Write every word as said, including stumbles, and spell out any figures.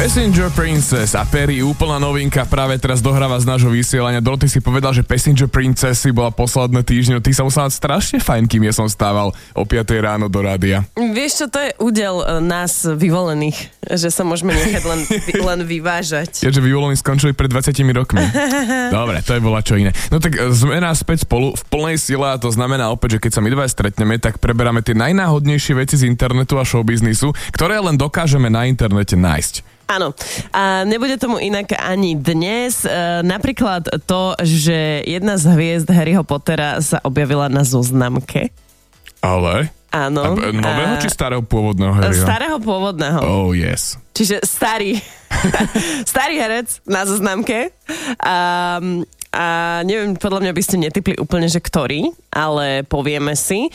Passenger Princess a Perry, úplná novinka, práve teraz dohráva z nášho vysielania. Doroty si povedal, že Passenger Princess si bola posledné týždňa. Ty sa musel mať strašne fajn, kým ja som stával o piatej ráno do rádia. Vieš čo, to je údel nás vyvolených, že sa môžeme nechať len, len vyvážať. Keďže vyvolení skončili pred dvadsiatimi rokmi. Dobre, to je bola čo iné. No tak sme naspäť spolu v plnej sile a to znamená opäť, že keď sa my dva stretneme, tak preberáme tie najnáhodnejšie veci z internetu a showbiznisu, ktoré len dokážeme na internete nájsť. Áno. A nebude tomu inak ani dnes. E, napríklad to, že jedna z hviezd Harryho Pottera sa objavila na zoznamke. Ale? Áno. A, nového a... či starého pôvodného Harryho? Starého pôvodného. Oh, yes. Čiže starý. starý herec na zoznamke. A... A neviem, podľa mňa by ste netipli úplne, že ktorý, ale povieme si.